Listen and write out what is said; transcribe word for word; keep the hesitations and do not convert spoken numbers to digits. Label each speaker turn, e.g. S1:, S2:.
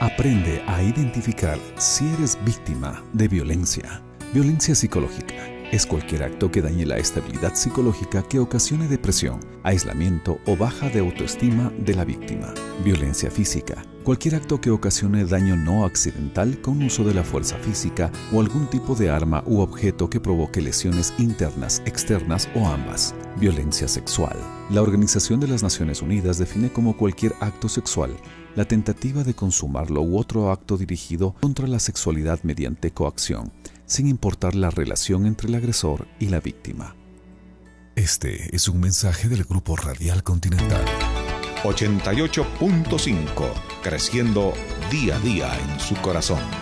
S1: Aprende a identificar si eres víctima de violencia. Violencia psicológica es cualquier acto que dañe la estabilidad psicológica que ocasione depresión, aislamiento o baja de autoestima de la víctima. Violencia física. Cualquier acto que ocasione daño no accidental con uso de la fuerza física o algún tipo de arma u objeto que provoque lesiones internas, externas o ambas. Violencia sexual. La Organización de las Naciones Unidas define como cualquier acto sexual la tentativa de consumarlo u otro acto dirigido contra la sexualidad mediante coacción, sin importar la relación entre el agresor y la víctima. Este es un mensaje del Grupo Radial Continental.
S2: ochenta y ocho punto cinco, creciendo día a día en su corazón.